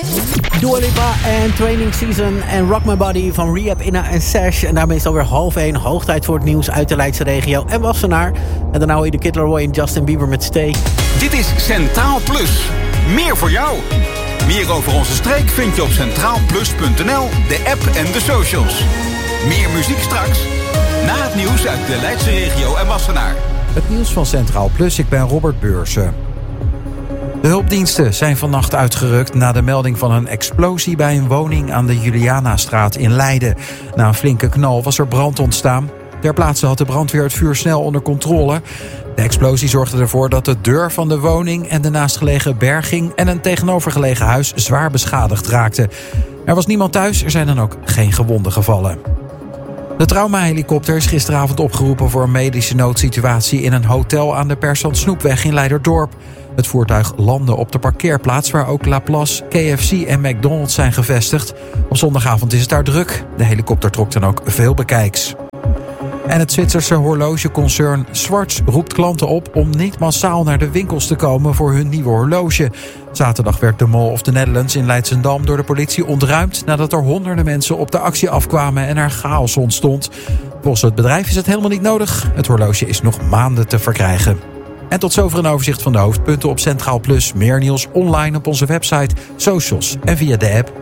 Dua Lipa en Training Season en Rock My Body van Rehab, Inna en Sash. En daarmee is het alweer 12:30. Hoog tijd voor het nieuws uit de Leidse regio en Wassenaar. En daarna hoor je de Kid Laroi en Justin Bieber met Stay. Dit is Centraal Plus. Meer voor jou. Meer over onze streek vind je op centraalplus.nl, de app en de socials. Meer muziek straks, na het nieuws uit de Leidse regio en Wassenaar. Het nieuws van Centraal Plus, ik ben Robert Beursen. De hulpdiensten zijn vannacht uitgerukt na de melding van een explosie bij een woning aan de Julianastraat in Leiden. Na een flinke knal was er brand ontstaan. Ter plaatse had de brandweer het vuur snel onder controle. De explosie zorgde ervoor dat de deur van de woning en de naastgelegen berging en een tegenovergelegen huis zwaar beschadigd raakten. Er was niemand thuis, er zijn dan ook geen gewonden gevallen. De traumahelikopter is gisteravond opgeroepen voor een medische noodsituatie in een hotel aan de Persant Snoepweg in Leiderdorp. Het voertuig landde op de parkeerplaats waar ook Laplace, KFC en McDonald's zijn gevestigd. Op zondagavond is het daar druk. De helikopter trok dan ook veel bekijks. En het Zwitserse horlogeconcern Schwarz roept klanten op om niet massaal naar de winkels te komen voor hun nieuwe horloge. Zaterdag werd de Mall of the Netherlands in Leidschendam door de politie ontruimd nadat er honderden mensen op de actie afkwamen en er chaos ontstond. Volgens het bedrijf is het helemaal niet nodig. Het horloge is nog maanden te verkrijgen. En tot zover een overzicht van de hoofdpunten op Centraal Plus. Meer nieuws online op onze website, socials en via de app.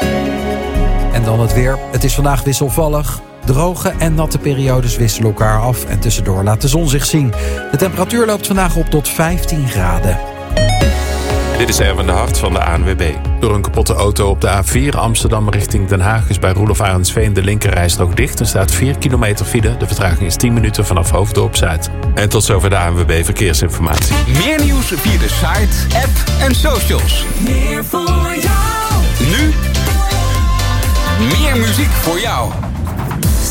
En dan het weer. Het is vandaag wisselvallig. Droge en natte periodes wisselen elkaar af en tussendoor laat de zon zich zien. De temperatuur loopt vandaag op tot 15 graden. Dit is Erwin de Hart van de ANWB. Door een kapotte auto op de A4 Amsterdam richting Den Haag is bij Roelof Arendsveen de linkerrijstrook dicht. Er staat 4 kilometer file. De vertraging is 10 minuten vanaf Hoofddorp Zuid. En tot zover de ANWB Verkeersinformatie. Meer nieuws via de site, app en socials. Meer voor jou. Nu meer muziek voor jou.